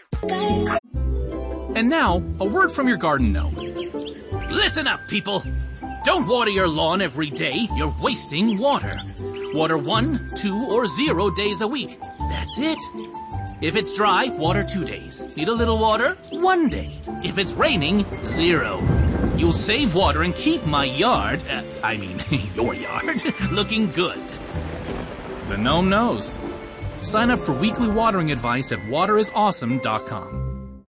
And now, a word from your garden gnome. Listen up, people. Don't water your lawn every day. You're wasting water. Water 1, 2, or 0 days a week. That's it. If it's dry, water 2 days. Need a little water? 1 day. If it's raining, 0. You'll save water and keep my yard, your yard, looking good. The gnome knows. Sign up for weekly watering advice at waterisawesome.com.